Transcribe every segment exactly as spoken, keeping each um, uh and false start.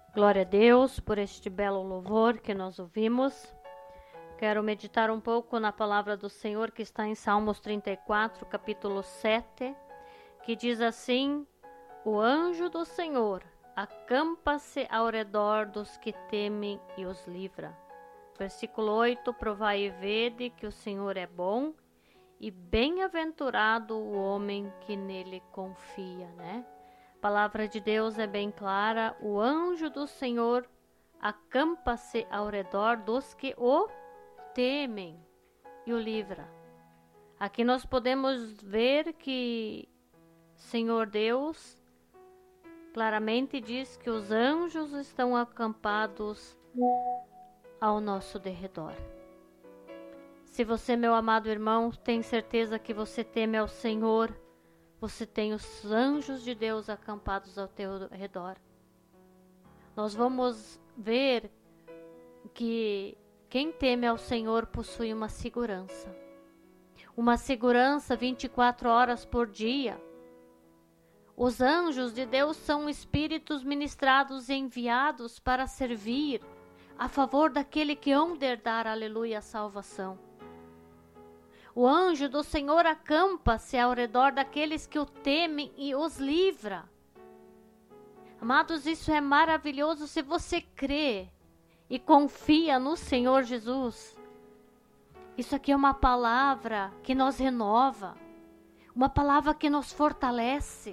Glória a Deus por este belo louvor que nós ouvimos. Quero meditar um pouco na palavra do Senhor que está em Salmos trinta e quatro, capítulo sete, que diz assim: O anjo do Senhor acampa-se ao redor dos que temem e os livra. Versículo oito, provai e vede que o Senhor é bom e bem-aventurado o homem que nele confia, né? A palavra de Deus é bem clara, o anjo do Senhor acampa-se ao redor dos que o temem e o livra. Aqui nós podemos ver que Senhor Deus claramente diz que os anjos estão acampados ao nosso derredor. Se você, meu amado irmão, tem certeza que você teme ao Senhor, você tem os anjos de Deus acampados ao teu redor. Nós vamos ver que quem teme ao Senhor possui uma segurança. Uma segurança vinte e quatro horas por dia. Os anjos de Deus são espíritos ministrados e enviados para servir a favor daquele que hão de herdar, aleluia, a salvação. O anjo do Senhor acampa-se ao redor daqueles que o temem e os livra. Amados, isso é maravilhoso se você crê e confia no Senhor Jesus. Isso aqui é uma palavra que nos renova, uma palavra que nos fortalece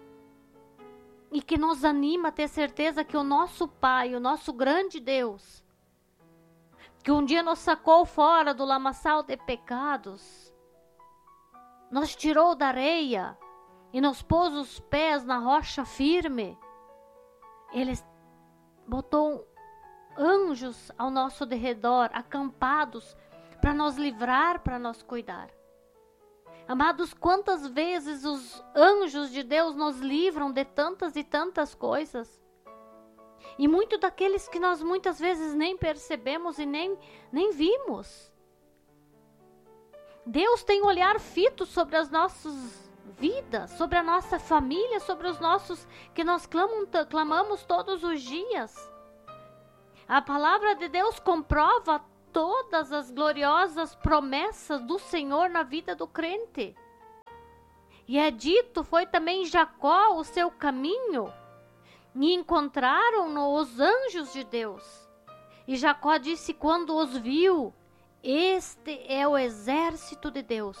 e que nos anima a ter certeza que o nosso Pai, o nosso grande Deus, que um dia nos sacou fora do lamaçal de pecados, nos tirou da areia e nos pôs os pés na rocha firme. Ele botou anjos ao nosso derredor, acampados, para nos livrar, para nos cuidar. Amados, quantas vezes os anjos de Deus nos livram de tantas e tantas coisas. E muito daqueles que nós muitas vezes nem percebemos e nem, nem vimos. Deus tem um olhar fito sobre as nossas vidas, sobre a nossa família, sobre os nossos que nós clamam, clamamos todos os dias. A palavra de Deus comprova todas as gloriosas promessas do Senhor na vida do crente. E é dito, foi também Jacó o seu caminho, e encontraram-no os anjos de Deus. E Jacó disse quando os viu: Este é o exército de Deus.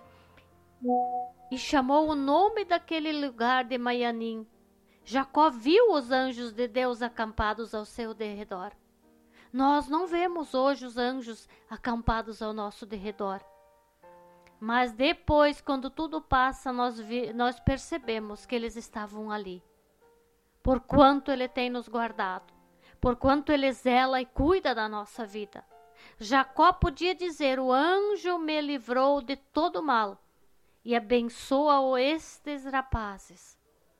E chamou o nome daquele lugar de Maianim. Jacó viu os anjos de Deus acampados ao seu derredor. Nós não vemos hoje os anjos acampados ao nosso derredor. Mas depois, quando tudo passa, nós, vi, nós percebemos que eles estavam ali. Por quanto Ele tem nos guardado, por quanto Ele zela e cuida da nossa vida. Jacó podia dizer: o anjo me livrou de todo mal e abençoa-o estes rapazes.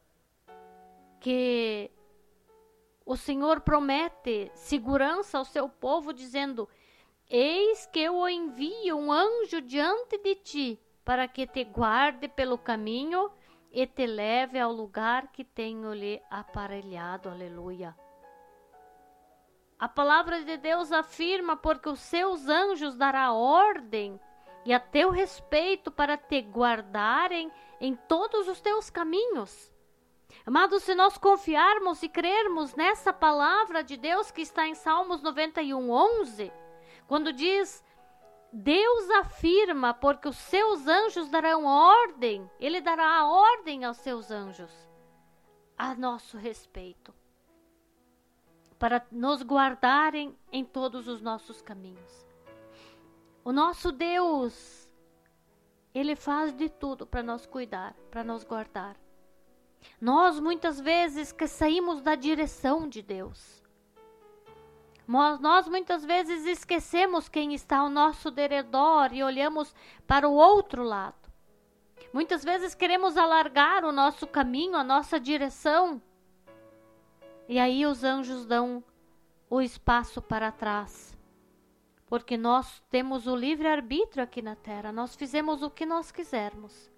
Que o Senhor promete segurança ao seu povo, dizendo: eis que eu envio um anjo diante de ti, para que te guarde pelo caminho e te leve ao lugar que tenho-lhe aparelhado. Aleluia. A palavra de Deus afirma: porque os seus anjos dará ordem e a teu respeito para te guardarem em todos os teus caminhos. Amados, se nós confiarmos e crermos nessa palavra de Deus que está em Salmos noventa e um, onze, quando diz: Deus afirma, porque os seus anjos darão ordem, Ele dará a ordem aos seus anjos a nosso respeito, para nos guardarem em todos os nossos caminhos. O nosso Deus, Ele faz de tudo para nos cuidar, para nos guardar. Nós muitas vezes que saímos da direção de Deus. Nós, nós muitas vezes esquecemos quem está ao nosso derredor e olhamos para o outro lado. Muitas vezes queremos alargar o nosso caminho, a nossa direção. E aí os anjos dão o espaço para trás. Porque nós temos o livre-arbítrio aqui na terra. Nós fizemos o que nós quisermos.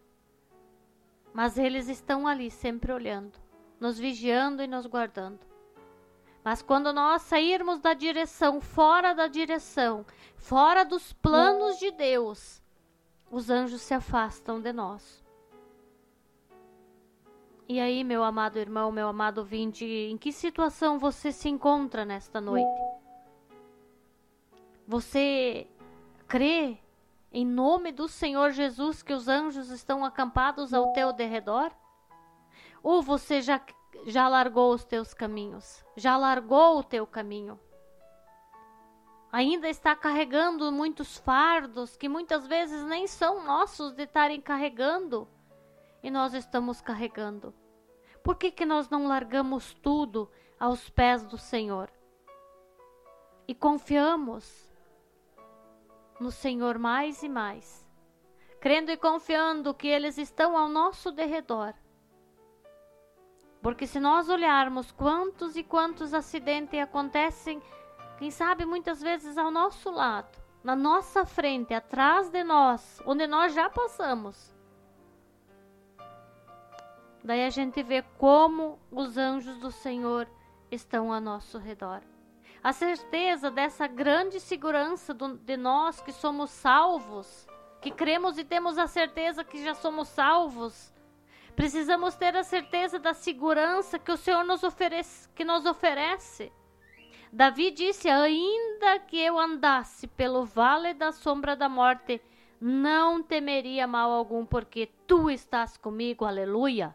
Mas eles estão ali sempre olhando, nos vigiando e nos guardando. Mas quando nós sairmos da direção, fora da direção, fora dos planos de Deus, os anjos se afastam de nós. E aí, meu amado irmão, meu amado ouvinte, em que situação você se encontra nesta noite? Você crê em nome do Senhor Jesus que os anjos estão acampados ao teu derredor? Ou você já, já largou os teus caminhos? Já largou o teu caminho? Ainda está carregando muitos fardos que muitas vezes nem são nossos de estarem carregando. E nós estamos carregando. Por que que nós não largamos tudo aos pés do Senhor? E confiamos no Senhor mais e mais, crendo e confiando que eles estão ao nosso derredor. Porque se nós olharmos quantos e quantos acidentes acontecem, quem sabe muitas vezes ao nosso lado, na nossa frente, atrás de nós, onde nós já passamos. Daí a gente vê como os anjos do Senhor estão ao nosso redor. A certeza dessa grande segurança do, de nós que somos salvos, que cremos e temos a certeza que já somos salvos. Precisamos ter a certeza da segurança que o Senhor nos oferece, que nos oferece. Davi disse, ainda que eu andasse pelo vale da sombra da morte, não temeria mal algum, porque tu estás comigo, aleluia.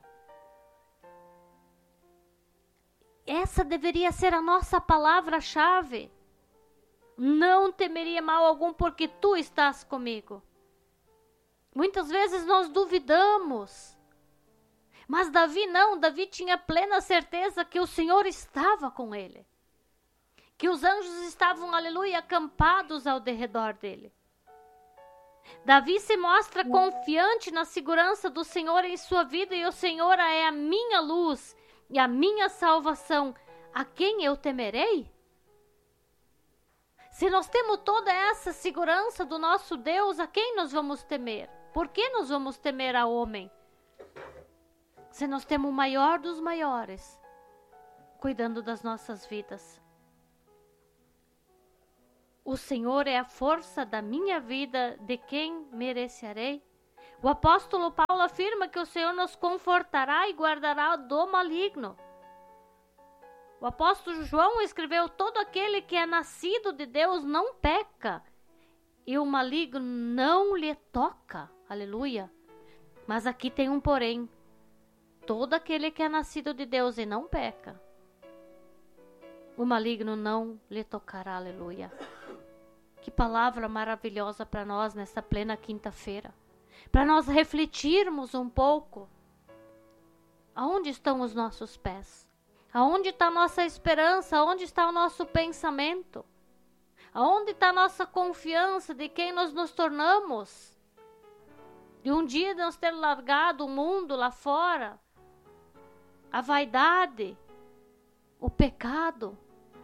Essa deveria ser a nossa palavra-chave. Não temeria mal algum, porque tu estás comigo. Muitas vezes nós duvidamos. Mas Davi não, Davi tinha plena certeza que o Senhor estava com ele. Que os anjos estavam, aleluia, acampados ao derredor dele. Davi se mostra confiante na segurança do Senhor em sua vida, e o Senhor é a minha luz e a minha salvação, a quem eu temerei? Se nós temos toda essa segurança do nosso Deus, a quem nós vamos temer? Por que nós vamos temer a homem? Se nós temos o maior dos maiores, cuidando das nossas vidas. O Senhor é a força da minha vida, de quem merecerei? O apóstolo Paulo afirma que o Senhor nos confortará e guardará do maligno. O apóstolo João escreveu, todo aquele que é nascido de Deus não peca, e o maligno não lhe toca, aleluia. Mas aqui tem um porém, todo aquele que é nascido de Deus e não peca, o maligno não lhe tocará, aleluia. Que palavra maravilhosa para nós nessa plena quinta-feira. Para nós refletirmos um pouco. Aonde estão os nossos pés? Aonde está a nossa esperança? Aonde está o nosso pensamento? Aonde está a nossa confiança de quem nós nos tornamos? De um dia nós ter largado o mundo lá fora, a vaidade, o pecado,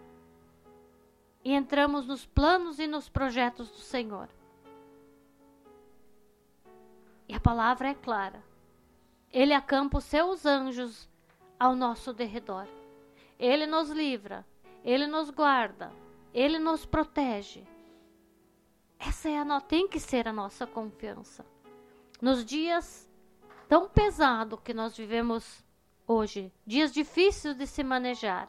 e entramos nos planos e nos projetos do Senhor. E a palavra é clara. Ele acampa os seus anjos ao nosso derredor. Ele nos livra, Ele nos guarda, Ele nos protege. Essa é a no... tem que ser a nossa confiança. Nos dias tão pesados que nós vivemos hoje, dias difíceis de se manejar,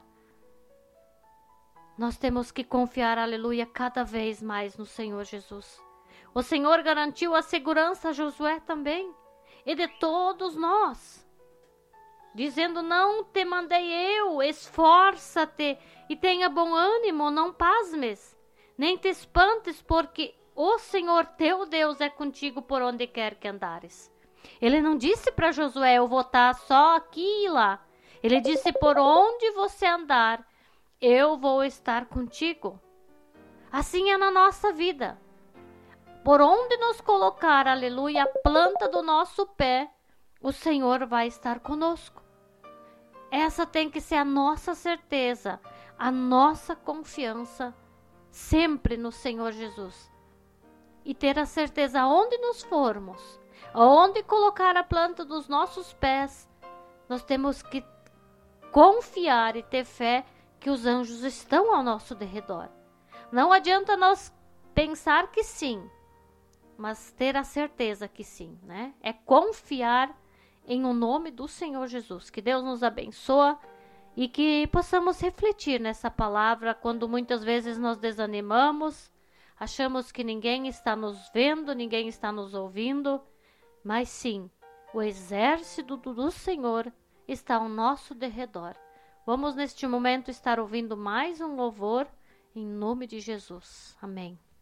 nós temos que confiar, aleluia, cada vez mais no Senhor Jesus. O Senhor garantiu a segurança a Josué também, e de todos nós, dizendo, não te mandei eu, esforça-te e tenha bom ânimo, não pasmes, nem te espantes, porque o Senhor teu Deus é contigo por onde quer que andares. Ele não disse para Josué, eu vou estar só aqui e lá. Ele disse, por onde você andar, eu vou estar contigo. Assim é na nossa vida. Por onde nos colocar, aleluia, a planta do nosso pé, o Senhor vai estar conosco. Essa tem que ser a nossa certeza, a nossa confiança, sempre no Senhor Jesus. E ter a certeza, aonde nos formos, aonde colocar a planta dos nossos pés, nós temos que confiar e ter fé que os anjos estão ao nosso derredor. Não adianta nós pensar que sim, mas ter a certeza que sim, né? É confiar em o nome do Senhor Jesus. Que Deus nos abençoe e que possamos refletir nessa palavra quando muitas vezes nós desanimamos, achamos que ninguém está nos vendo, ninguém está nos ouvindo, mas sim, o exército do Senhor está ao nosso derredor. Vamos neste momento estar ouvindo mais um louvor em nome de Jesus. Amém.